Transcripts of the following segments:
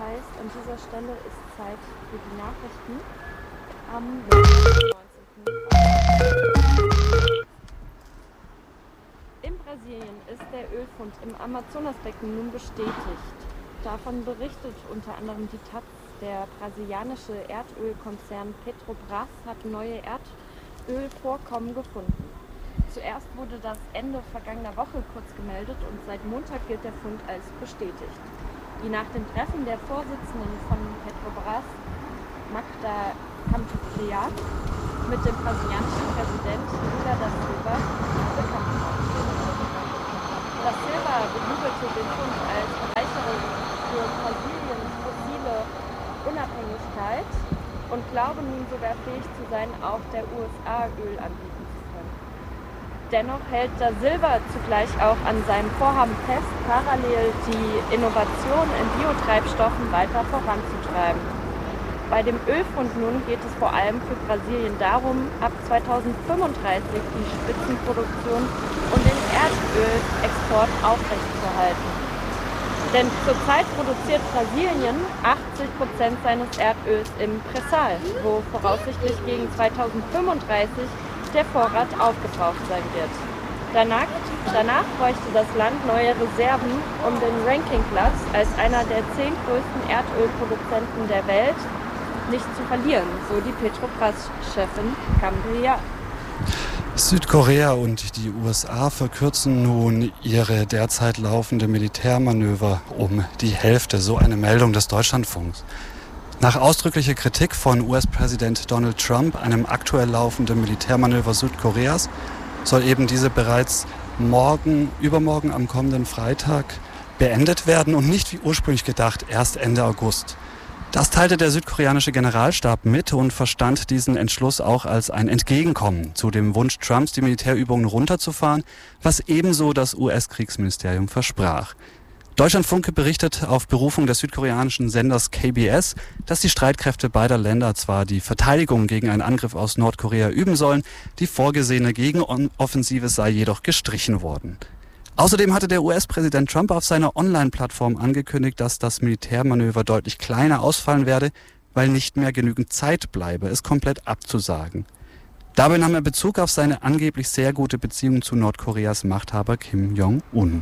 heißt, an dieser Stelle ist Zeit für die Nachrichten am 19. In Brasilien ist der Ölfund im Amazonasbecken nun bestätigt. Davon berichtet unter anderem die Taz. Der brasilianische Erdölkonzern Petrobras hat neue Erdölvorkommen gefunden. Zuerst wurde das Ende vergangener Woche kurz gemeldet und seit Montag gilt der Fund als bestätigt. Die nach dem Treffen der Vorsitzenden von Petrobras, Magda Campos, mit dem brasilianischen Präsident Lula da Silva bekannt gemacht. Da Silva bejubelte den Fund als Bereicherung für Brasiliens fossile Unabhängigkeit und glaube nun sogar fähig zu sein, auch der USA Öl anbieten zu können. Dennoch hält da Silva zugleich auch an seinem Vorhaben fest, parallel die Innovation in Biotreibstoffen weiter voranzutreiben. Bei dem Ölfund nun geht es vor allem für Brasilien darum, ab 2035 die Spitzenproduktion und den Erdölexport aufrechtzuerhalten. Denn zurzeit produziert Brasilien 80% seines Erdöls im Prä-Sal, wo voraussichtlich gegen 2035 der Vorrat aufgebraucht sein wird. Danach bräuchte das Land neue Reserven, um den Rankingplatz als einer der 10 größten Erdölproduzenten der Welt nicht zu verlieren, so die Petrobras-Chefin Cambria. Südkorea und die USA verkürzen nun ihre derzeit laufende Militärmanöver um die Hälfte, so eine Meldung des Deutschlandfunks. Nach ausdrücklicher Kritik von US-Präsident Donald Trump, einem aktuell laufenden Militärmanöver Südkoreas, soll eben diese bereits übermorgen am kommenden Freitag beendet werden und nicht wie ursprünglich gedacht erst Ende August. Das teilte der südkoreanische Generalstab mit und verstand diesen Entschluss auch als ein Entgegenkommen zu dem Wunsch Trumps, die Militärübungen runterzufahren, was ebenso das US-Kriegsministerium versprach. Deutschlandfunk berichtet auf Berufung des südkoreanischen Senders KBS, dass die Streitkräfte beider Länder zwar die Verteidigung gegen einen Angriff aus Nordkorea üben sollen, die vorgesehene Gegenoffensive sei jedoch gestrichen worden. Außerdem hatte der US-Präsident Trump auf seiner Online-Plattform angekündigt, dass das Militärmanöver deutlich kleiner ausfallen werde, weil nicht mehr genügend Zeit bleibe, es komplett abzusagen. Dabei nahm er Bezug auf seine angeblich sehr gute Beziehung zu Nordkoreas Machthaber Kim Jong-un.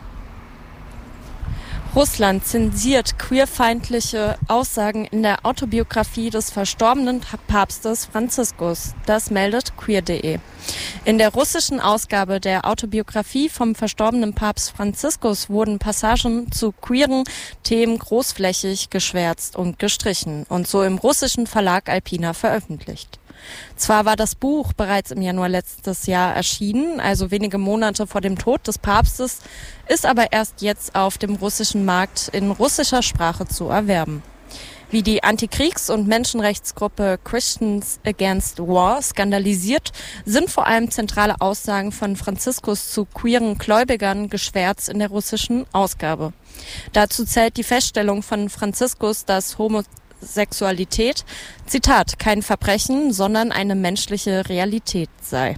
Russland zensiert queerfeindliche Aussagen in der Autobiografie des verstorbenen Papstes Franziskus. Das meldet queer.de. In der russischen Ausgabe der Autobiografie vom verstorbenen Papst Franziskus wurden Passagen zu queeren Themen großflächig geschwärzt und gestrichen und so im russischen Verlag Alpina veröffentlicht. Zwar war das Buch bereits im Januar letztes Jahr erschienen, also wenige Monate vor dem Tod des Papstes, ist aber erst jetzt auf dem russischen Markt in russischer Sprache zu erwerben. Wie die Antikriegs- und Menschenrechtsgruppe Christians Against War skandalisiert, sind vor allem zentrale Aussagen von Franziskus zu queeren Gläubigern geschwärzt in der russischen Ausgabe. Dazu zählt die Feststellung von Franziskus, dass Homosexualität, Zitat, kein Verbrechen, sondern eine menschliche Realität sei.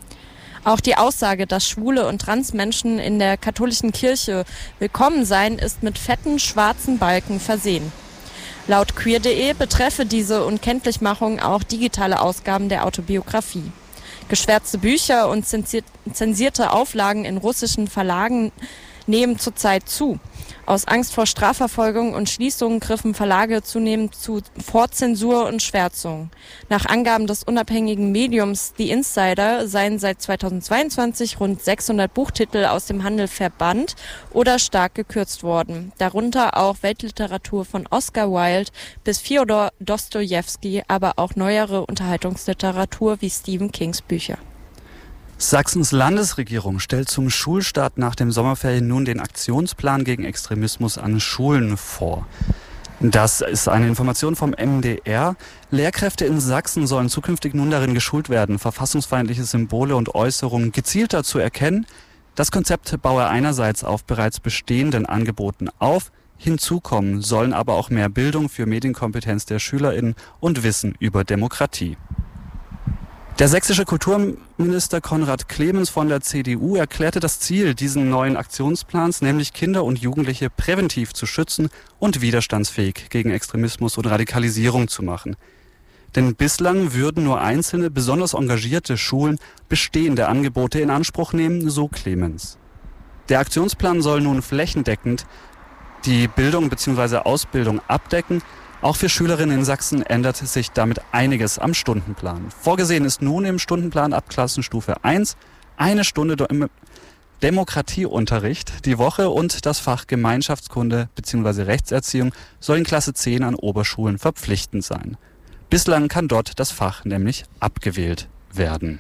Auch die Aussage, dass schwule und Transmenschen in der katholischen Kirche willkommen seien, ist mit fetten schwarzen Balken versehen. Laut queer.de betreffe diese Unkenntlichmachung auch digitale Ausgaben der Autobiografie. Geschwärzte Bücher und zensierte Auflagen in russischen Verlagen nehmen zurzeit zu. Aus Angst vor Strafverfolgung und Schließungen griffen Verlage zunehmend zu Vorzensur und Schwärzung. Nach Angaben des unabhängigen Mediums The Insider seien seit 2022 rund 600 Buchtitel aus dem Handel verbannt oder stark gekürzt worden. Darunter auch Weltliteratur von Oscar Wilde bis Fjodor Dostojewski, aber auch neuere Unterhaltungsliteratur wie Stephen Kings Bücher. Sachsens Landesregierung stellt zum Schulstart nach dem Sommerferien nun den Aktionsplan gegen Extremismus an Schulen vor. Das ist eine Information vom MDR. Lehrkräfte in Sachsen sollen zukünftig nun darin geschult werden, verfassungsfeindliche Symbole und Äußerungen gezielter zu erkennen. Das Konzept baue einerseits auf bereits bestehenden Angeboten auf. Hinzu kommen sollen aber auch mehr Bildung für Medienkompetenz der SchülerInnen und Wissen über Demokratie. Der sächsische Kulturminister Konrad Clemens von der CDU erklärte das Ziel diesen neuen Aktionsplans, nämlich Kinder und Jugendliche präventiv zu schützen und widerstandsfähig gegen Extremismus und Radikalisierung zu machen. Denn bislang würden nur einzelne, besonders engagierte Schulen bestehende Angebote in Anspruch nehmen, so Clemens. Der Aktionsplan soll nun flächendeckend die Bildung bzw. Ausbildung abdecken. Auch für Schülerinnen in Sachsen ändert sich damit einiges am Stundenplan. Vorgesehen ist nun im Stundenplan ab Klassenstufe 1 eine Stunde Demokratieunterricht die Woche und das Fach Gemeinschaftskunde bzw. Rechtserziehung soll in Klasse 10 an Oberschulen verpflichtend sein. Bislang kann dort das Fach nämlich abgewählt werden.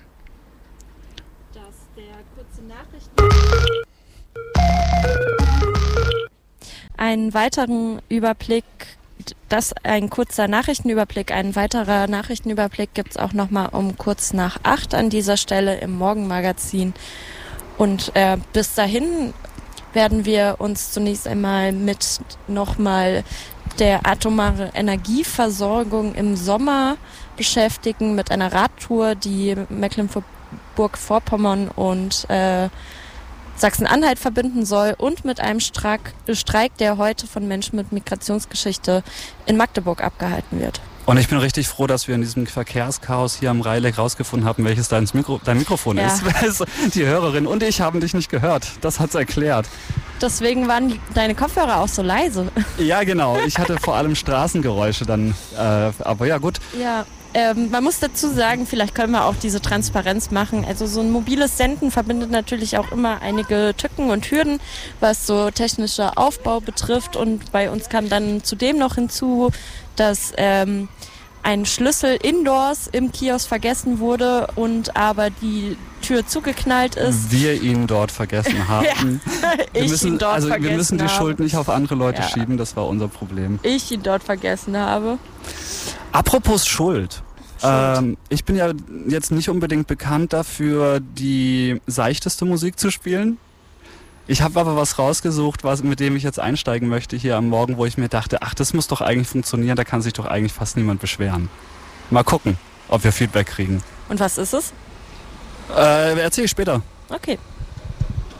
Einen weiteren Überblick, ein kurzer Nachrichtenüberblick, ein weiterer Nachrichtenüberblick gibt es auch nochmal um kurz nach 8 an dieser Stelle im Morgenmagazin. Und bis dahin werden wir uns zunächst einmal mit nochmal der atomaren Energieversorgung im Sommer beschäftigen, mit einer Radtour, die Mecklenburg-Vorpommern und Sachsen-Anhalt verbinden soll und mit einem Streik, der heute von Menschen mit Migrationsgeschichte in Magdeburg abgehalten wird. Und ich bin richtig froh, dass wir in diesem Verkehrschaos hier am Reileck rausgefunden haben, welches dein Mikrofon ist. Die Hörerin und ich haben dich nicht gehört. Das hat's erklärt. Deswegen waren deine Kopfhörer auch so leise. Ja, genau. Ich hatte vor allem Straßengeräusche dann. Aber ja, gut. Ja. Man muss dazu sagen, vielleicht können wir auch diese Transparenz machen. Also so ein mobiles Senden verbindet natürlich auch immer einige Tücken und Hürden, was so technischer Aufbau betrifft. Und bei uns kam dann zudem noch hinzu, dass ein Schlüssel indoors im Kiosk vergessen wurde und aber die Tür zugeknallt ist. Wir ihn dort vergessen haben. Wir müssen die Schuld nicht auf andere Leute schieben, das war unser Problem. Ich ihn dort vergessen habe. Apropos Schuld. Ich bin ja jetzt nicht unbedingt bekannt dafür, die seichteste Musik zu spielen. Ich habe aber was rausgesucht, mit dem ich jetzt einsteigen möchte hier am Morgen, wo ich mir dachte, ach, das muss doch eigentlich funktionieren, da kann sich doch eigentlich fast niemand beschweren. Mal gucken, ob wir Feedback kriegen. Und was ist es? Erzähl ich später. Okay.